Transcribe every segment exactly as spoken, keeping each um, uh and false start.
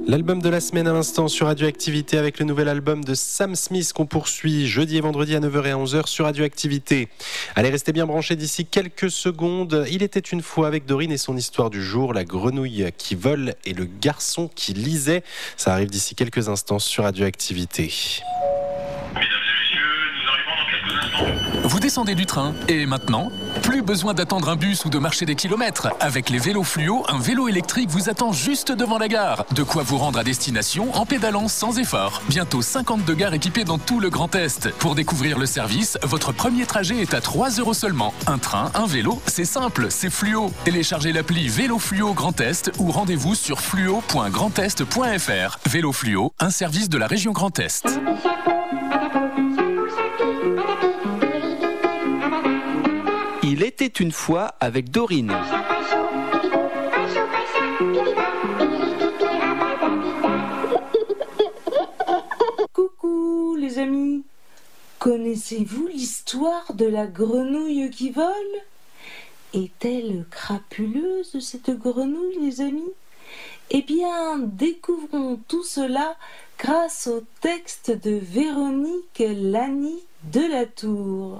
L'album de la semaine à l'instant sur Radioactivité avec le nouvel album de Sam Smith qu'on poursuit jeudi et vendredi à neuf heures et à onze heures sur Radioactivité. Allez, restez bien branchés d'ici quelques secondes. Il était une fois avec Dorine et son histoire du jour, la grenouille qui vole et le garçon qui lisait. Ça arrive d'ici quelques instants sur Radioactivité. Vous descendez du train et maintenant, plus besoin d'attendre un bus ou de marcher des kilomètres. Avec les vélos fluo, un vélo électrique vous attend juste devant la gare. De quoi vous rendre à destination en pédalant sans effort. Bientôt cinquante-deux gares équipées dans tout le Grand Est. Pour découvrir le service, votre premier trajet est à trois euros seulement. Un train, un vélo, c'est simple, c'est fluo. Téléchargez l'appli Vélo Fluo Grand Est ou rendez-vous sur fluo point grand est point f r. Vélo Fluo, un service de la région Grand Est. Il était une fois avec Dorine. Coucou les amis, connaissez-vous l'histoire de la grenouille qui vole? Est-elle crapuleuse cette grenouille les amis? Eh bien, découvrons tout cela grâce au texte de Véronique Lani de la Tour.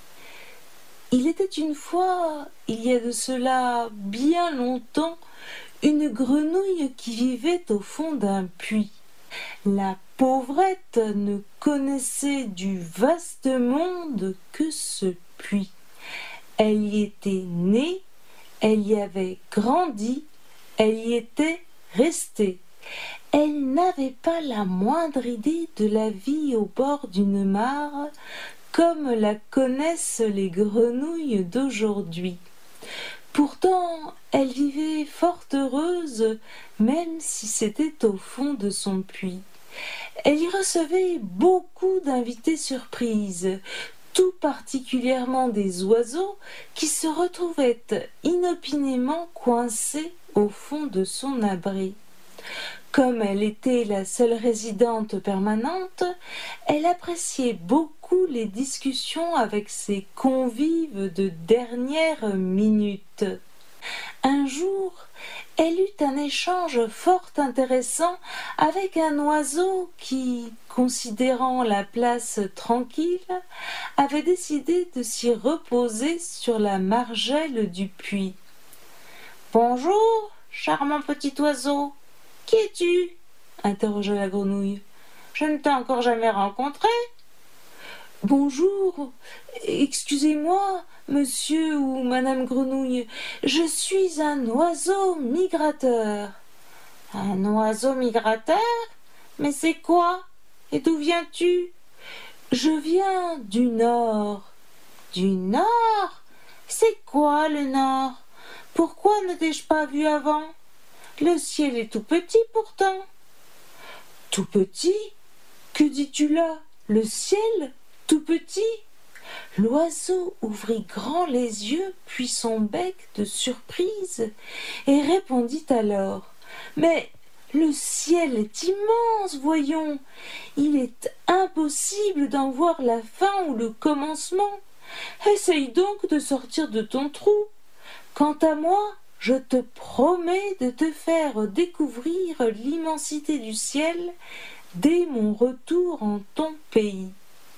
Il était une fois, il y a de cela bien longtemps, une grenouille qui vivait au fond d'un puits. La pauvrette ne connaissait du vaste monde que ce puits. Elle y était née, elle y avait grandi, elle y était restée. Elle n'avait pas la moindre idée de la vie au bord d'une mare, comme la connaissent les grenouilles d'aujourd'hui. Pourtant, elle vivait fort heureuse, même si c'était au fond de son puits. Elle y recevait beaucoup d'invités surprises, tout particulièrement des oiseaux qui se retrouvaient inopinément coincés au fond de son abri. Comme elle était la seule résidente permanente, elle appréciait beaucoup les discussions avec ses convives de dernière minute. Un jour, elle eut un échange fort intéressant avec un oiseau qui, considérant la place tranquille, avait décidé de s'y reposer sur la margelle du puits. « Bonjour, charmant petit oiseau. Qui es-tu » interrogea la grenouille. « Je ne t'ai encore jamais rencontré. »« Bonjour, excusez-moi, monsieur ou madame grenouille, je suis un oiseau migrateur. »« Un oiseau migrateur ? Mais c'est quoi ? Et d'où viens-tu ?»« Je viens du nord. »« Du nord ? C'est quoi le nord ? Pourquoi ne t'ai-je pas vu avant ? Le ciel est tout petit pourtant. »« Tout petit ? Que dis-tu là ? Le ciel ? Tout petit ?» L'oiseau ouvrit grand les yeux, puis son bec de surprise, et répondit alors. « Mais le ciel est immense, voyons. Il est impossible d'en voir la fin ou le commencement. Essaye donc de sortir de ton trou. Quant à moi, je te promets de te faire découvrir l'immensité du ciel dès mon retour en ton pays. »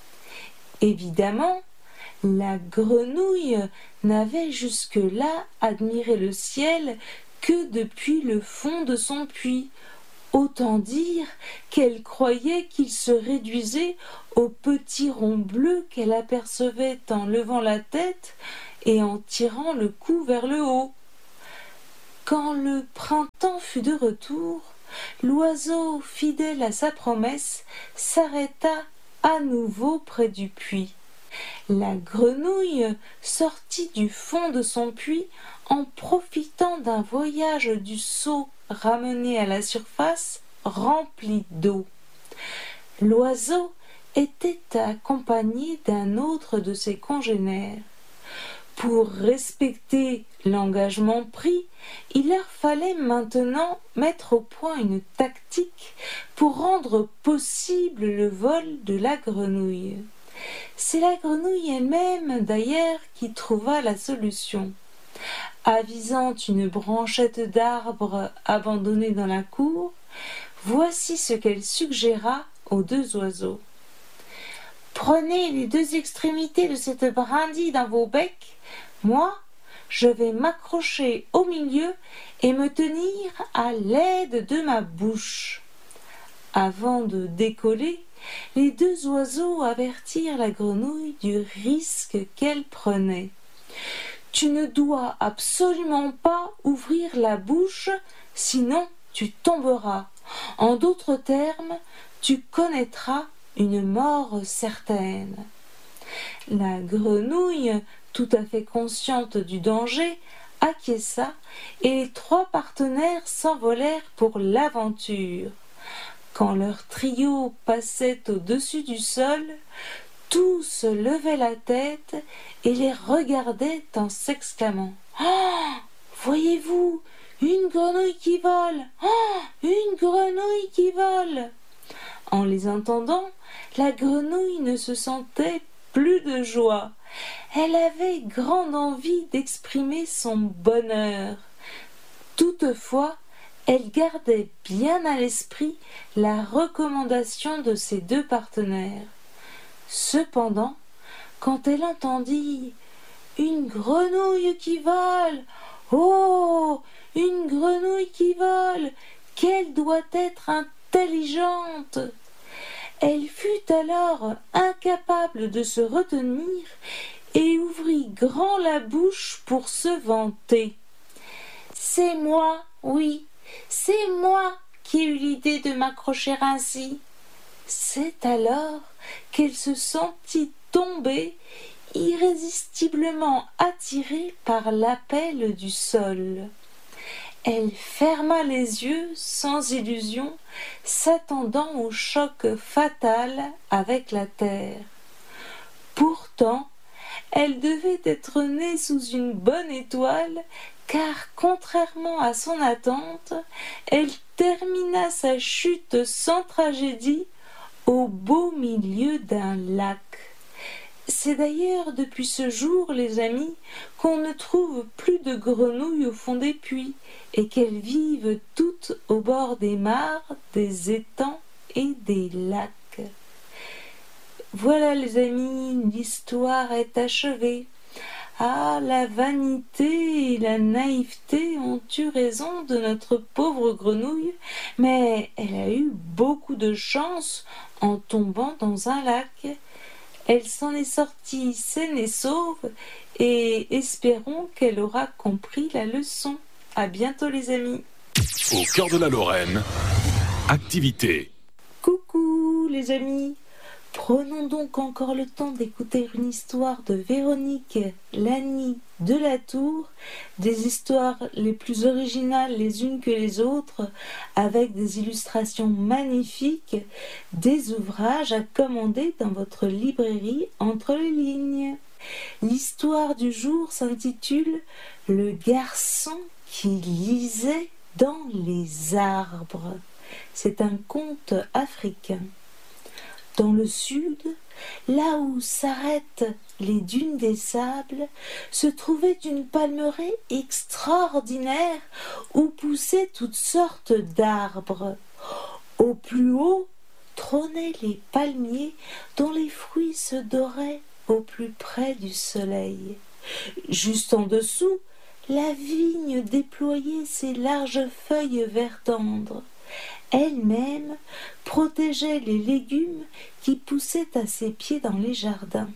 Évidemment, la grenouille n'avait jusque-là admiré le ciel que depuis le fond de son puits. Autant dire qu'elle croyait qu'il se réduisait au petit rond bleu qu'elle apercevait en levant la tête et en tirant le cou vers le haut. Quand le printemps fut de retour, l'oiseau, fidèle à sa promesse, s'arrêta à nouveau près du puits. La grenouille sortit du fond de son puits en profitant d'un voyage du seau ramené à la surface rempli d'eau. L'oiseau était accompagné d'un autre de ses congénères. Pour respecter l'engagement pris, il leur fallait maintenant mettre au point une tactique pour rendre possible le vol de la grenouille. C'est la grenouille elle-même, d'ailleurs, qui trouva la solution. Avisant une branchette d'arbre abandonnée dans la cour, Voici ce qu'elle suggéra aux deux oiseaux. Prenez les deux extrémités de cette brindille dans vos becs. Moi, je vais m'accrocher au milieu et me tenir à l'aide de ma bouche. Avant de décoller, les deux oiseaux avertirent la grenouille du risque qu'elle prenait. Tu ne dois absolument pas ouvrir la bouche, sinon tu tomberas. En d'autres termes, tu connaîtras une mort certaine. La grenouille, tout à fait consciente du danger, acquiesça et les trois partenaires s'envolèrent pour l'aventure. Quand leur trio passait au-dessus du sol, tous levaient la tête et les regardaient en s'exclamant « Oh, voyez-vous, une grenouille qui vole! Oh, une grenouille qui vole !» En les entendant, la grenouille ne se sentait plus de joie. Elle avait grande envie d'exprimer son bonheur. Toutefois, elle gardait bien à l'esprit la recommandation de ses deux partenaires. Cependant, quand elle entendit « Une grenouille qui vole! Oh, une grenouille qui vole! Qu'elle doit être intelligente !» Elle fut alors incapable de se retenir et ouvrit grand la bouche pour se vanter. « C'est moi, oui, c'est moi qui ai eu l'idée de m'accrocher ainsi. » C'est alors qu'elle se sentit tomber, irrésistiblement attirée par l'appel du sol. Elle ferma les yeux sans illusion, s'attendant au choc fatal avec la terre. Pourtant, elle devait être née sous une bonne étoile, car contrairement à son attente, elle termina sa chute sans tragédie au beau milieu d'un lac. C'est d'ailleurs depuis ce jour, les amis, qu'on ne trouve plus de grenouilles au fond des puits et qu'elles vivent toutes au bord des mares, des étangs et des lacs. Voilà, les amis, l'histoire est achevée. Ah, la vanité et la naïveté ont eu raison de notre pauvre grenouille, mais elle a eu beaucoup de chance en tombant dans un lac. Elle s'en est sortie saine et sauve et espérons qu'elle aura compris la leçon. À bientôt les amis. Au cœur de la Lorraine, activité. Coucou les amis. Prenons donc encore le temps d'écouter une histoire de Véronique Lani de la Tour, des histoires les plus originales les unes que les autres, avec des illustrations magnifiques, des ouvrages à commander dans votre librairie entre les lignes. L'histoire du jour s'intitule « Le garçon qui lisait dans les arbres ». C'est un conte africain. Dans le sud, là où s'arrêtent les dunes des sables, se trouvait une palmeraie extraordinaire où poussaient toutes sortes d'arbres. Au plus haut trônaient les palmiers dont les fruits se doraient au plus près du soleil. Juste en dessous, la vigne déployait ses larges feuilles vert tendre. Elle-même protégeait les légumes qui poussaient à ses pieds dans les jardins.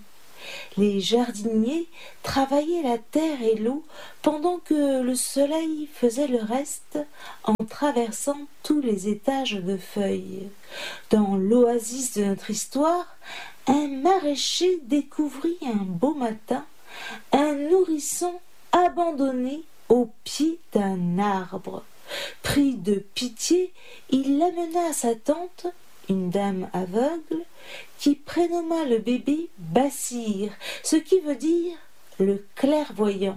Les jardiniers travaillaient la terre et l'eau pendant que le soleil faisait le reste en traversant tous les étages de feuilles. Dans l'oasis de notre histoire, un maraîcher découvrit un beau matin un nourrisson abandonné au pied d'un arbre. Pris de pitié, il l'amena à sa tante, une dame aveugle, qui prénomma le bébé Bassir, ce qui veut dire le clairvoyant.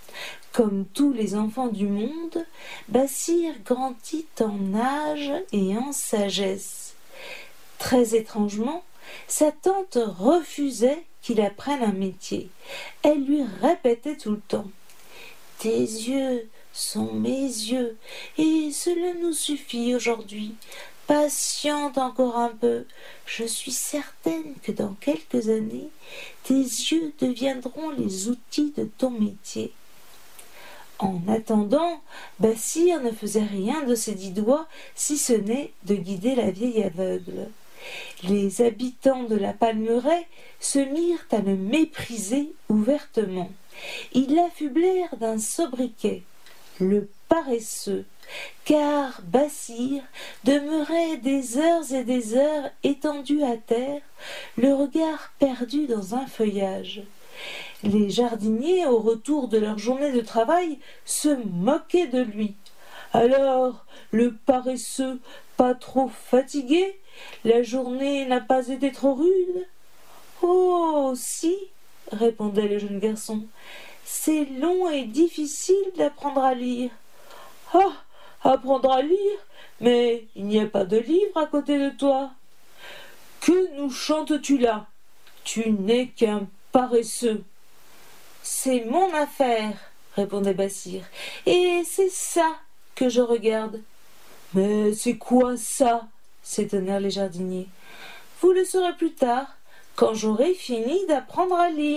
Comme tous les enfants du monde, Bassir grandit en âge et en sagesse. Très étrangement, sa tante refusait qu'il apprenne un métier. Elle lui répétait tout le temps « Tes yeux sont mes yeux, et cela nous suffit aujourd'hui. Patiente encore un peu. Je suis certaine que dans quelques années, tes yeux deviendront les outils de ton métier. » En attendant, Basire ne faisait rien de ses dix doigts, si ce n'est de guider la vieille aveugle. Les habitants de la Palmeraie se mirent à le mépriser ouvertement. Ils l'affublèrent d'un sobriquet, le paresseux, car Basire demeurait des heures et des heures étendu à terre, le regard perdu dans un feuillage. Les jardiniers, au retour de leur journée de travail, se moquaient de lui. « Alors, le paresseux, pas trop fatigué? La journée n'a pas été trop rude ?»« Oh, si, » répondait le jeune garçon, « c'est long et difficile d'apprendre à lire. »« Ah, apprendre à lire? Mais il n'y a pas de livre à côté de toi. »« Que nous chantes-tu là? Tu n'es qu'un paresseux. »« C'est mon affaire, » répondait Basire, « et c'est ça que je regarde. »« Mais c'est quoi ça ?» s'étonnèrent les jardiniers. « Vous le saurez plus tard, quand j'aurai fini d'apprendre à lire. »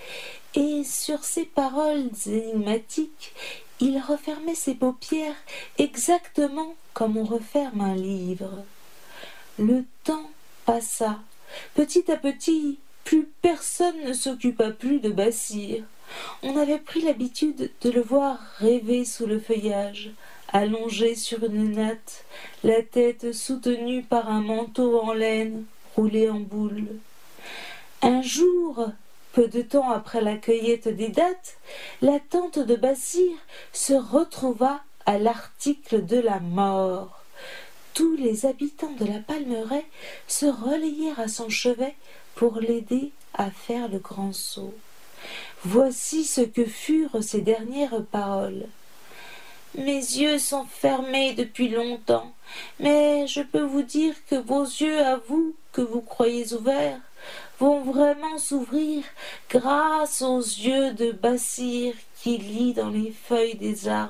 Et sur ces paroles énigmatiques, il refermait ses paupières exactement comme on referme un livre. Le temps passa. Petit à petit, plus personne ne s'occupa plus de Basire. On avait pris l'habitude de le voir rêver sous le feuillage, allongé sur une natte, la tête soutenue par un manteau en laine roulé en boule. Un jour, peu de temps après la cueillette des dattes, la tante de Basire se retrouva à l'article de la mort. Tous les habitants de la Palmeraie se relayèrent à son chevet pour l'aider à faire le grand saut. Voici ce que furent ses dernières paroles. « Mes yeux sont fermés depuis longtemps, mais je peux vous dire que vos yeux, à vous, que vous croyez ouverts, vont vraiment s'ouvrir grâce aux yeux de Basire qui lit dans les feuilles des arbres. »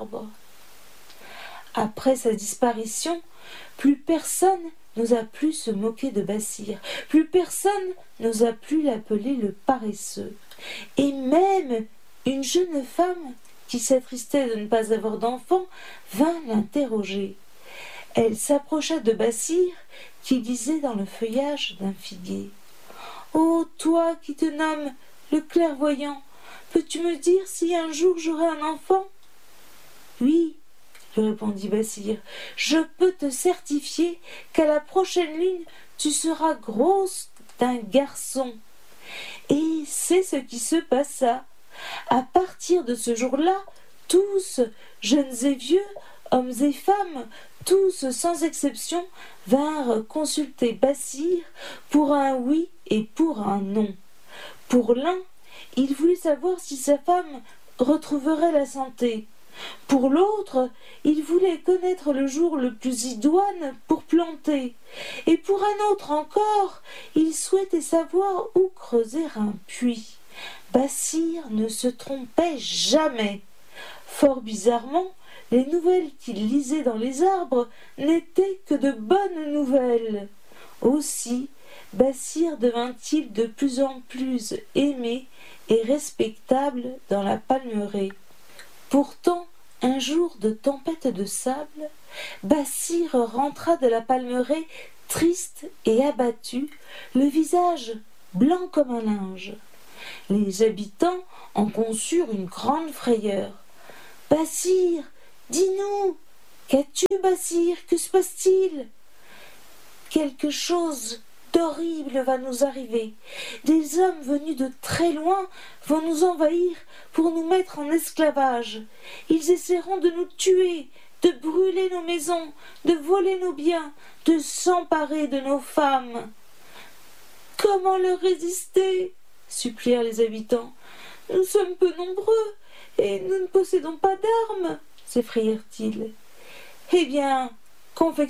Après sa disparition, plus personne n'osa plus se moquer de Basire, plus personne n'osa plus l'appeler le paresseux. Et même une jeune femme qui s'attristait de ne pas avoir d'enfant vint l'interroger. Elle s'approcha de Basire qui lisait dans le feuillage d'un figuier. « Oh, toi qui te nommes le clairvoyant, peux-tu me dire si un jour j'aurai un enfant ?»« Oui, » lui répondit Basire, « je peux te certifier qu'à la prochaine lune, tu seras grosse d'un garçon. » Et c'est ce qui se passa. À partir de ce jour-là, tous, jeunes et vieux, hommes et femmes, tous sans exception, vinrent consulter Basire pour un oui et pour un non. Pour l'un, il voulait savoir si sa femme retrouverait la santé. Pour l'autre, il voulait connaître le jour le plus idoine pour planter. Et pour un autre encore, il souhaitait savoir où creuser un puits. Basire ne se trompait jamais. Fort bizarrement, les nouvelles qu'il lisait dans les arbres n'étaient que de bonnes nouvelles. Aussi, Basire devint-il de plus en plus aimé et respectable dans la Palmeraie. Pourtant, un jour de tempête de sable, Basire rentra de la Palmeraie triste et abattu, le visage blanc comme un linge. Les habitants en conçurent une grande frayeur. « Basire, dis-nous, qu'as-tu, Basire, que se passe-t-il ?»« Quelque chose d'horrible va nous arriver. Des hommes venus de très loin vont nous envahir pour nous mettre en esclavage. Ils essaieront de nous tuer, de brûler nos maisons, de voler nos biens, de s'emparer de nos femmes. » « Comment leur résister ?» supplièrent les habitants. « Nous sommes peu nombreux et nous ne possédons pas d'armes, » s'effrayèrent-ils. « Eh bien, confectionnez-vous-en »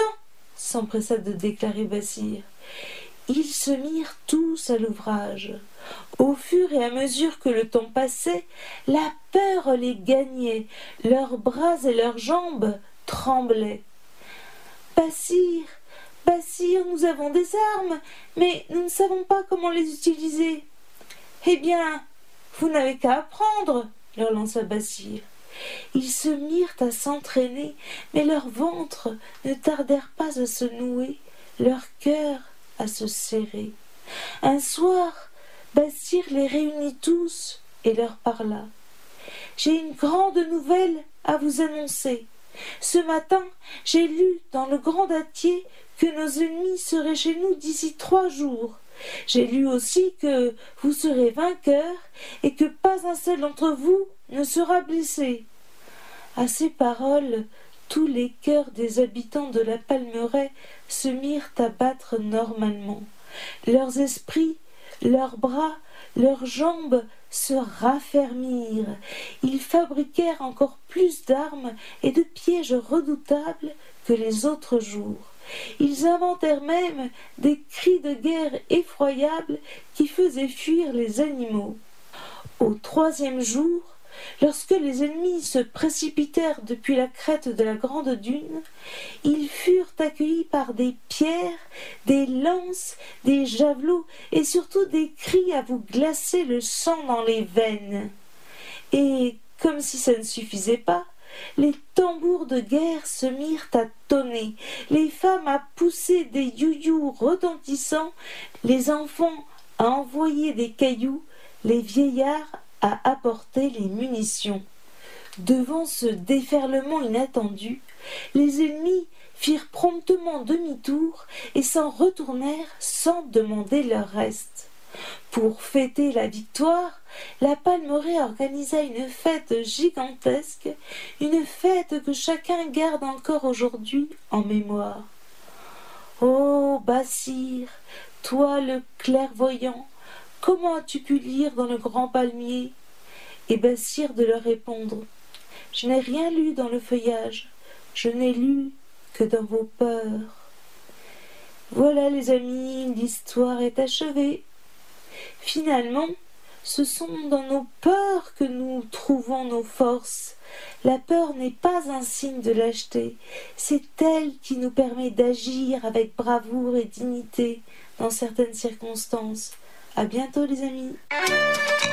s'empressa de déclarer Basire. Ils se mirent tous à l'ouvrage. Au fur et à mesure que le temps passait, la peur les gagnait, leurs bras et leurs jambes tremblaient. Bassir, Bassir, nous avons des armes, mais nous ne savons pas comment les utiliser. Eh bien, vous n'avez qu'à apprendre, leur lança Bassir. Ils se mirent à s'entraîner, mais leurs ventres ne tardèrent pas à se nouer, leur cœur à se serrer. Un soir, Bassir les réunit tous et leur parla. « J'ai une grande nouvelle à vous annoncer. Ce matin, j'ai lu dans le grand dattier que nos ennemis seraient chez nous d'ici trois jours. J'ai lu aussi que vous serez vainqueurs et que pas un seul d'entre vous ne sera blessé. » À ces paroles, tous les cœurs des habitants de la Palmeraie se mirent à battre normalement. Leurs esprits, leurs bras, leurs jambes se raffermirent. Ils fabriquèrent encore plus d'armes et de pièges redoutables que les autres jours. Ils inventèrent même des cris de guerre effroyables qui faisaient fuir les animaux. Au troisième jour, lorsque les ennemis se précipitèrent depuis la crête de la grande dune, ils furent accueillis par des pierres, des lances, des javelots et surtout des cris à vous glacer le sang dans les veines. Et, comme si ça ne suffisait pas, les tambours de guerre se mirent à tonner, les femmes à pousser des you-you retentissants, les enfants à envoyer des cailloux, les vieillards à apporter les munitions. Devant ce déferlement inattendu, les ennemis firent promptement demi-tour et s'en retournèrent sans demander leur reste. Pour fêter la victoire, la Palmeraie organisa une fête gigantesque, une fête que chacun garde encore aujourd'hui en mémoire. Ô Bassir, toi le clairvoyant, comment as-tu pu lire dans le grand palmier ? Et Bassir de leur répondre, je n'ai rien lu dans le feuillage, je n'ai lu que dans vos peurs. Voilà les amis, l'histoire est achevée. Finalement, ce sont dans nos peurs que nous trouvons nos forces. La peur n'est pas un signe de lâcheté, c'est elle qui nous permet d'agir avec bravoure et dignité dans certaines circonstances. À bientôt les amis.